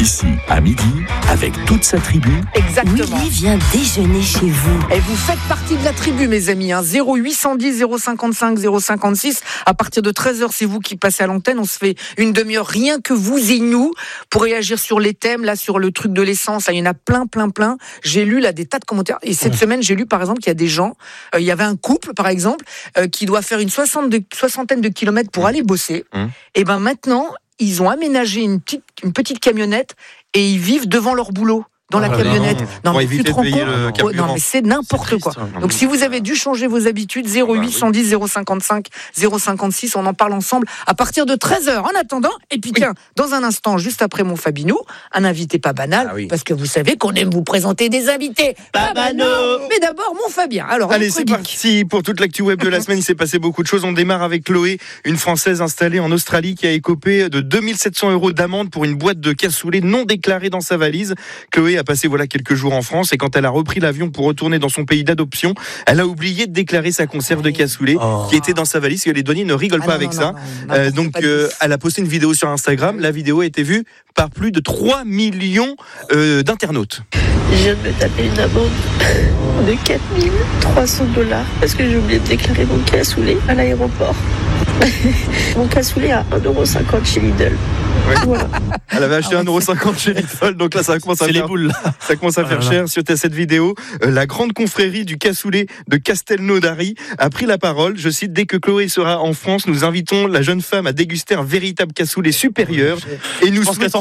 D'ici à midi, avec toute sa tribu. Exactement. Willy vient déjeuner chez vous. Et vous faites partie de la tribu, mes amis. 0810 055 056. À partir de 13h, c'est vous qui passez à l'antenne. On se fait une demi-heure, rien que vous et nous, pour réagir sur les thèmes, là, sur le truc de l'essence. Là, il y en a plein. J'ai lu là des tas de commentaires. Et cette semaine, j'ai lu, par exemple, qu'il y a des gens, il y avait un couple, par exemple, qui doit faire une soixantaine de kilomètres pour aller bosser. Et ben maintenant, ils ont aménagé une petite camionnette et ils vivent devant leur boulot. Dans la camionnette. Non, mais tu te rends compte ? Non, mais c'est n'importe quoi. Donc, si vous avez dû changer vos habitudes, 0810 055 056, on en parle ensemble à partir de 13h. En attendant, et puis tiens, dans un instant, juste après mon Fabinou, un invité pas banal, parce que vous savez qu'on aime vous présenter des invités pas banaux. Mais d'abord, mon Fabien. Alors, allez, c'est parti pour toute l'actu web de la semaine. Il s'est passé beaucoup de choses. On démarre avec Chloé, une Française installée en Australie qui a écopé de 2700 € d'amende pour une boîte de cassoulet non déclarée dans sa valise. Chloé a passé quelques jours en France et quand elle a repris l'avion pour retourner dans son pays d'adoption, elle a oublié de déclarer sa conserve de cassoulet qui était dans sa valise. Et les douaniers ne rigolent pas avec ça. Donc elle a posté une vidéo sur Instagram. La vidéo a été vue par plus de 3 millions d'internautes. Je viens de me taper une amende de 4 300 $ parce que j'ai oublié de déclarer mon cassoulet à l'aéroport. Mon cassoulet à 1,50 € chez Lidl. Ouais. Voilà. Elle avait acheté 1,50 € chez Lidl, donc là ça commence à faire cher. Sur cette vidéo, la grande confrérie du cassoulet de Castelnaudary a pris la parole. Je cite: dès que Chloé sera en France, nous invitons la jeune femme à déguster un véritable cassoulet supérieur. Et nous souhaitons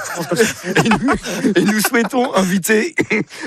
et nous souhaitons inviter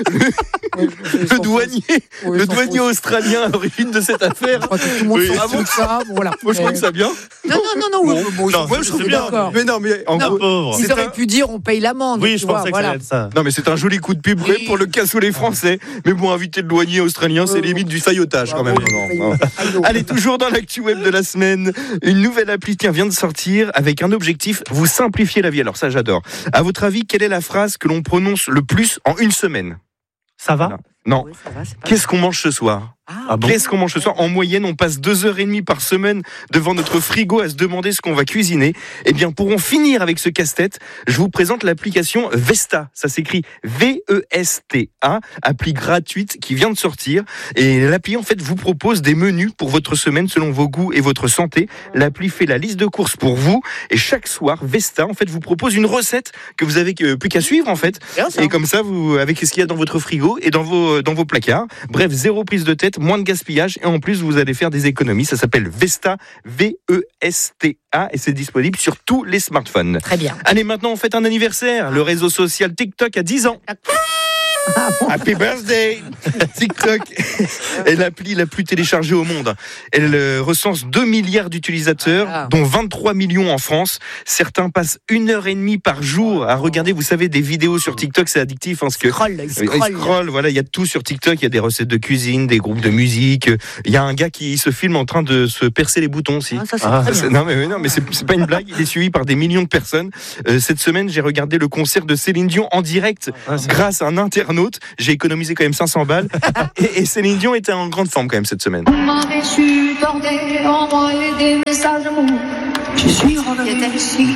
le douanier australien à l'origine de cette affaire. Je crois que tout le monde se ça. Voilà. Moi je crois que ça vient. Non. Moi je suis d'accord. Mais non, mais en gros, ils auraient pu dire on paye l'amende. Oui, je pensais que ça allait être ça. Non, mais c'est un joli coup de pub pour le cassoulet français. Mais bon, inviter le douanier australien, c'est limite du faillotage quand même. Non. Allez, toujours dans l'actu web de la semaine, une nouvelle appli vient de sortir avec un objectif: vous simplifier la vie. Alors ça, j'adore. À votre avis, quelle est la phrase que l'on prononce le plus en une semaine? Ça va? Non. Oui, ça va, c'est pas Qu'est-ce qu'on mange ce soir? Qu'est-ce qu'on mange ce soir? En moyenne, on passe 2h30 par semaine devant notre frigo à se demander ce qu'on va cuisiner. Eh bien, pour en finir avec ce casse-tête, je vous présente l'application Vesta. Ça s'écrit VESTA, appli gratuite qui vient de sortir. Et l'appli, en fait, vous propose des menus pour votre semaine selon vos goûts et votre santé. L'appli fait la liste de courses pour vous. Et chaque soir, Vesta, en fait, vous propose une recette que vous avez plus qu'à suivre, en fait. Et comme ça, vous, avec ce qu'il y a dans votre frigo et dans vos placards. Bref, zéro prise de tête, moins de gaspillage et en plus vous allez faire des économies. Ça s'appelle Vesta, VESTA, et c'est disponible sur tous les smartphones. Très bien. Allez, maintenant on fête un anniversaire. Le réseau social TikTok a 10 ans. Happy birthday TikTok est l'appli la plus téléchargée au monde. Elle recense 2 milliards d'utilisateurs, dont 23 millions en France. Certains passent 1h30 par jour à regarder, vous savez, des vidéos sur TikTok. C'est addictif, parce que ils scrollent. Voilà, il y a tout sur TikTok. Il y a des recettes de cuisine, des groupes de musique. Il y a un gars qui se filme en train de se percer les boutons aussi. Non mais c'est pas une blague. Il est suivi par des millions de personnes. Cette semaine, j'ai regardé le concert de Céline Dion en direct grâce à un internaute. J'ai économisé quand même 500 balles et Céline Dion était en grande forme quand même cette semaine. Vous m'avez supporté, envoyé des messages d'amour. Je suis revenu ici.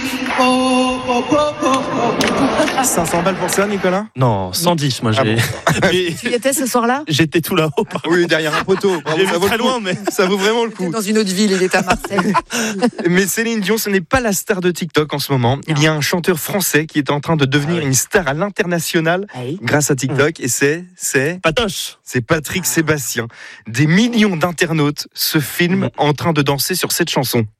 500 balles pour ça, Nicolas? Non, 110, moi j'ai. Tu y étais ce soir-là? J'étais tout là-haut. Oui, derrière un poteau. J'ai vu très loin, mais ça vaut vraiment le coup. Dans une autre ville, il est à Marseille. Mais Céline Dion, ce n'est pas la star de TikTok en ce moment. Il y a un chanteur français qui est en train de devenir une star à l'international grâce à TikTok, et c'est Patoche. C'est Patrick Sébastien. Des millions d'internautes se filment en train de danser sur cette chanson.